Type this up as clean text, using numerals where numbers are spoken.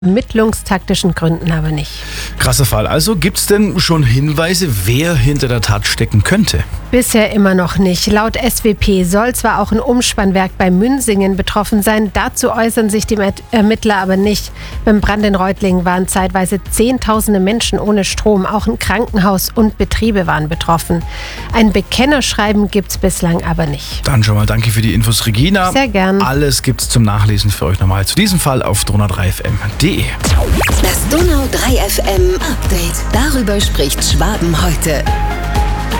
ermittlungstaktischen Gründen aber nicht. Krasser Fall. Also gibt's denn schon Hinweise, wer hinter der Tat stecken könnte? Bisher immer noch nicht. Laut SWP soll zwar auch ein Umspannwerk bei Münsingen betroffen sein, dazu äußern sich die Ermittler aber nicht. Beim Brand in Reutlingen waren zeitweise Zehntausende Menschen ohne Strom, auch ein Krankenhaus und Betriebe waren betroffen. Ein Bekennerschreiben gibt's bislang aber nicht. Dann schon mal danke für die Infos, Regina. Sehr gern. Alles gibt's zum Nachlesen für euch nochmal zu diesem Fall auf donau3fm.de. Das Donau 3 FM Update. Darüber spricht Schwaben heute.